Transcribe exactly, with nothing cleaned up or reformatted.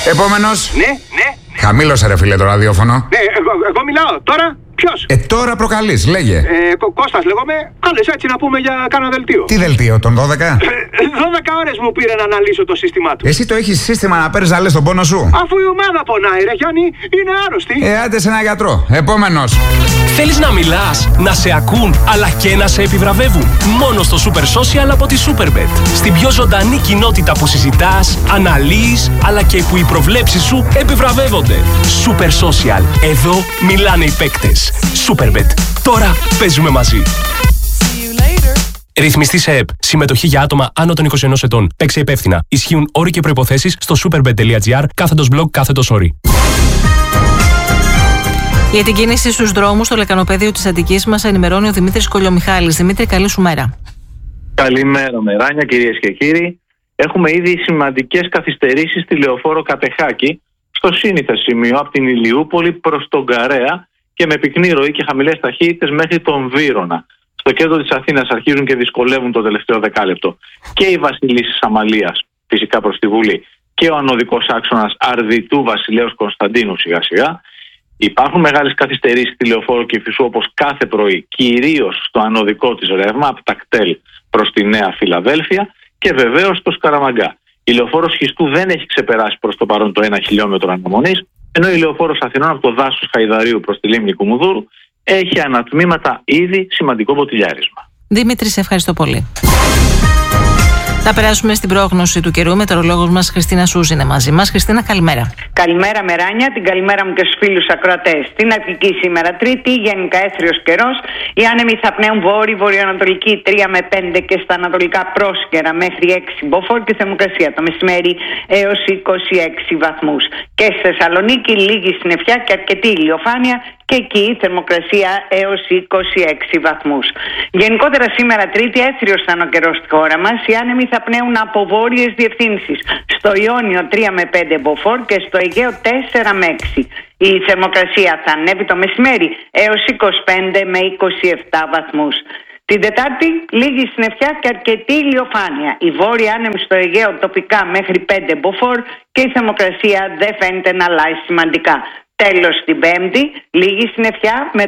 Επόμενος. Ναι, ναι. Χαμήλωσε ρε φίλε το ραδιόφωνο. Ναι, εγώ, εγώ μιλάω. Τώρα ποιος? Ε, τώρα προκαλείς, λέγε. Ε, Κω- Κώστας λέγομαι. Κάλες έτσι να πούμε για κάνα δελτίο. Τι δελτίο, τον δώδεκα? δώδεκα ώρες μου πήρε να αναλύσω το σύστημά του. Εσύ το έχεις σύστημα να παίρνεις να λες τον πόνο σου? Αφού η ομάδα πονάει, ρε Γιάννη, είναι άρρωστη. Ε, άντε σε ένα γιατρό. Επόμενος. Θέλεις να μιλάς, να σε ακούν, αλλά και να σε επιβραβεύουν? Μόνο στο Super Social από τη Superbet. Στην πιο ζωντανή κοινότητα που συζητάς, αναλύεις, αλλά και που οι προβλέψεις σου επιβραβεύονται. Super Social. Εδώ μιλάνε οι παίκτες. Superbet. Τώρα παίζουμε μαζί. Ρυθμιστή σε ΕΠ. Συμμετοχή για άτομα άνω των είκοσι ενός ετών. Παίξε υπεύθυνα. Ισχύουν όροι και προϋποθέσεις στο superbet.gr κάθετος blog κάθετος όροι. Για την κίνηση στους δρόμους στο λεκανοπέδιο της Αττικής μας ενημερώνει ο Δημήτρης Κολιομιχάλης. Δημήτρη, καλή σου μέρα. Καλημέρα Μεράνια, κυρίες και κύριοι. Έχουμε ήδη σημαντικές καθυστερήσεις στη λεωφόρο Κατεχάκη, στο σύνηθε σημείο από την Ηλιούπολη προς τον Καρέα και με πυκνή ροή και χαμηλές ταχύτητες μέχρι τον Βύρωνα. Στο κέντρο της Αθήνας αρχίζουν και δυσκολεύουν το τελευταίο δεκάλεπτο και η Βασιλίσσης Αμαλίας, φυσικά προς τη Βουλή, και ο ανωδικός άξονας Αρδιτού Βασιλέως Κωνσταντίνου σιγά σιγά. Υπάρχουν μεγάλες καθυστερήσεις στη λεωφόρο Κηφισού όπως κάθε πρωί, κυρίως στο ανωδικό της ρεύμα από τα κτέλ προς τη Νέα Φιλαδέλφια και βεβαίως στο Σκαραμαγκά. Η λεωφόρος Χιστού δεν έχει ξεπεράσει προς το παρόν το ένα χιλιόμετρο αναμονής, ενώ η λεωφόρος Αθηνών από το δάσος Χαϊδαρίου προς τη λίμνη Κουμουνδούρου έχει ανατμήματα ήδη σημαντικό ποτηλιάρισμα. Δημήτρη, σε ευχαριστώ πολύ. Θα περάσουμε στην πρόγνωση του καιρού. Μετεωρολόγος μας Χριστίνα Σούζη είναι μαζί μας. Χριστίνα, καλημέρα. Καλημέρα Μεράνια, την καλημέρα μου και στους φίλους ακροατές. Στην Αττική σήμερα Τρίτη, γενικά έθριος καιρός. Οι άνεμοι θα πνέουν βόρειο, βορειοανατολική τρία με πέντε και στα ανατολικά πρόσκαιρα μέχρι έξι μποφόρ και θερμοκρασία το μεσημέρι έως είκοσι έξι βαθμούς. Και στη Θεσσαλονίκη λίγη συννεφιά και αρκετή ηλιοφάνεια και εκεί η θερμοκρασία έως είκοσι έξι βαθμούς. Γενικότερα σήμερα Τρίτη έθριος θα είναι ο καιρός στη χώρα μας. Οι άνεμοι θα πνέουν από βόρειες διευθύνσεις. Στο Ιόνιο τρία με πέντε μποφόρ και στο Αιγαίο τέσσερα με έξι. Η θερμοκρασία θα ανέβει το μεσημέρι έως είκοσι πέντε με είκοσι επτά βαθμούς. Την Τετάρτη λίγη συννεφιά και αρκετή ηλιοφάνεια. Η βόρεια άνεμη στο Αιγαίο τοπικά μέχρι πέντε μποφόρ και η θερμοκρασία δεν φαίνεται να αλλάζει σημαντικά. Τέλος την Πέμπτη λίγη συννεφιά με